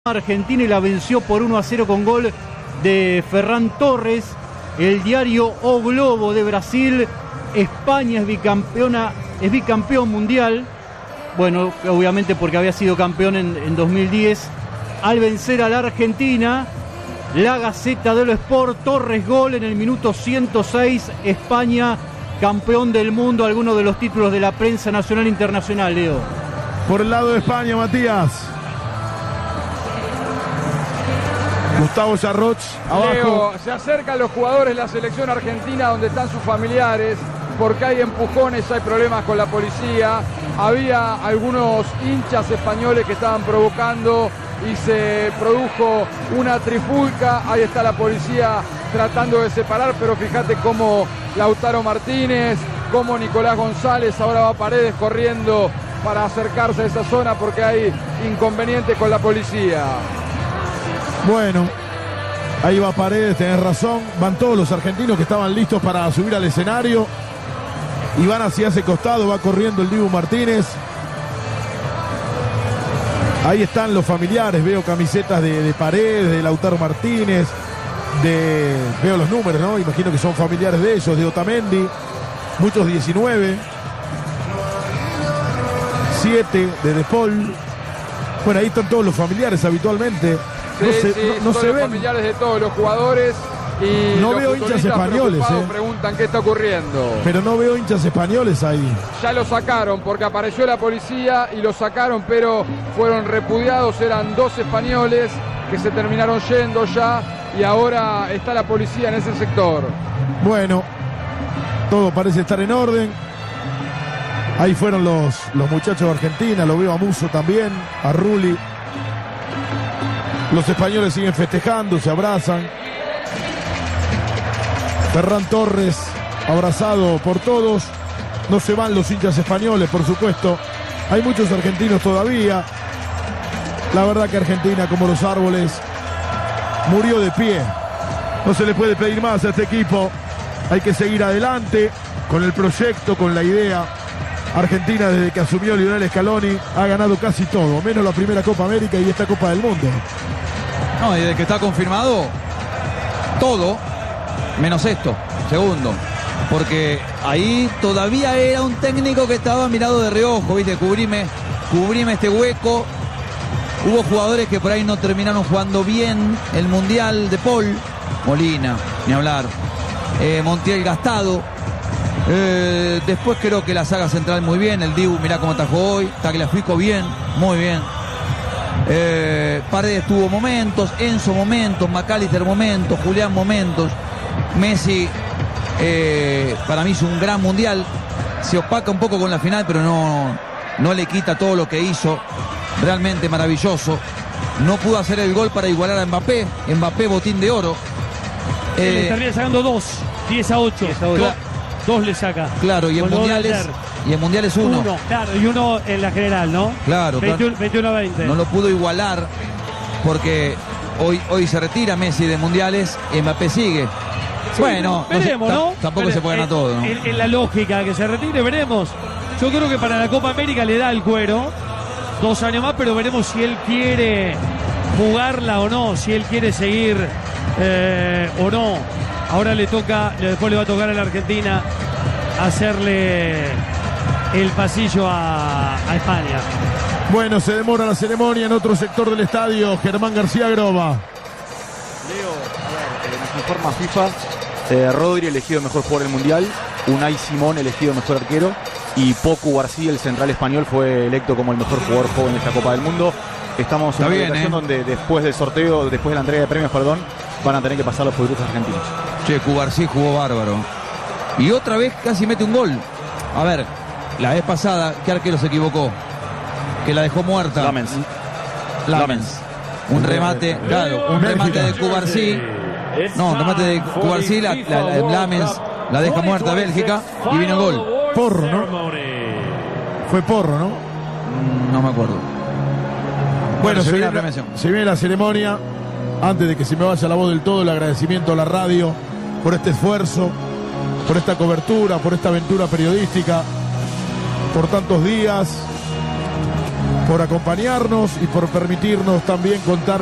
Argentina y la venció por 1-0 con gol de Ferran Torres. El diario O Globo de Brasil: España es bicampeón mundial. Bueno, obviamente porque había sido campeón en 2010 al vencer a la Argentina. La Gaceta dello Sport: Torres gol en el minuto 106, España campeón del mundo. Algunos de los títulos de la prensa nacional e internacional, Leo. Por el lado de España, Matías. Gustavo Charroch, abajo. Leo, se acercan los jugadores de la selección argentina donde están sus familiares, porque hay empujones, hay problemas con la policía. Había algunos hinchas españoles que estaban provocando y se produjo una trifulca. Ahí está la policía tratando de separar, pero fíjate cómo Lautaro Martínez, cómo Nicolás González, ahora va Paredes corriendo para acercarse a esa zona porque hay inconveniente con la policía. Bueno, ahí va Paredes, tenés razón. Van todos los argentinos que estaban listos para subir al escenario y van hacia ese costado, va corriendo el Dibu Martínez. Ahí están los familiares, veo camisetas de Paredes, de Lautaro Martínez, veo los números, ¿no? Imagino que son familiares de ellos, de Otamendi, muchos 19, 7 de De Paul. Bueno, ahí están todos los familiares habitualmente. No se ven familiares de todos los jugadores y no veo hinchas españoles. Preguntan qué está ocurriendo. Pero no veo hinchas españoles ahí. Ya lo sacaron porque apareció la policía y lo sacaron, pero fueron repudiados. Eran 2 españoles que se terminaron yendo ya y ahora está la policía en ese sector. Bueno, todo parece estar en orden. Ahí fueron los muchachos de Argentina. Lo veo a Musso también, a Rulli. Los españoles siguen festejando, se abrazan. Ferran Torres abrazado por todos. No se van los hinchas españoles, por supuesto. Hay muchos argentinos todavía. La verdad que Argentina, como los árboles, murió de pie. No se le puede pedir más a este equipo. Hay que seguir adelante con el proyecto, con la idea. Argentina, desde que asumió Lionel Scaloni, ha ganado casi todo, menos la primera Copa América y esta Copa del Mundo. No, y desde que está confirmado todo, menos esto, segundo. Porque ahí todavía era un técnico que estaba mirado de reojo, ¿viste? Cubrime este hueco. Hubo jugadores que por ahí no terminaron jugando bien el Mundial. De Paul, Molina, ni hablar. Montiel gastado. Después creo que la saga central muy bien. El Dibu, mirá cómo atajó hoy. Tagliafico bien, muy bien. Paredes tuvo momentos, Enzo momentos, McAllister momentos, Julián momentos. Messi para mí hizo un gran mundial. Se opaca un poco con la final, pero no le quita todo lo que hizo. Realmente maravilloso. No pudo hacer el gol para igualar a Mbappé. Mbappé botín de oro. Le estaría sacando 2, 10-8. 2 le saca. Claro, y en mundiales 1. Claro, y 1 en la general, ¿no? Claro, 21-20. No lo pudo igualar porque hoy se retira Messi de mundiales y Mbappé sigue. Sí, bueno, veremos, ¿no? Tampoco se puede ganar todo, ¿no? En la lógica que se retire, veremos. Yo creo que para la Copa América le da el cuero. 2 años más, pero veremos si él quiere jugarla o no, si él quiere seguir o no. Ahora después le va a tocar a la Argentina hacerle el pasillo a España. Bueno, se demora la ceremonia en otro sector del estadio. Germán García Groba. Leo, en la forma FIFA, Rodri elegido mejor jugador del Mundial, Unai Simón elegido mejor arquero y Poku García, el central español, fue electo como el mejor jugador joven de esta Copa del Mundo. Estamos en una situación donde después del sorteo, después de la entrega de premios, van a tener que pasar los futbolistas argentinos. Che, Cubarsí jugó bárbaro. Y otra vez casi mete un gol. A ver, la vez pasada, ¿qué arquero se equivocó? Que la dejó muerta. Lamens. Un remate, claro, un remate de Cubarsí. No, un remate de Cubarsí, Lamens la deja muerta Bélgica y viene el gol. Porro, ¿no? Fue Porro, ¿no? No me acuerdo. Bueno, se viene la ceremonia. Antes de que se me vaya la voz del todo, el agradecimiento a la radio por este esfuerzo, por esta cobertura, por esta aventura periodística, por tantos días, por acompañarnos y por permitirnos también contar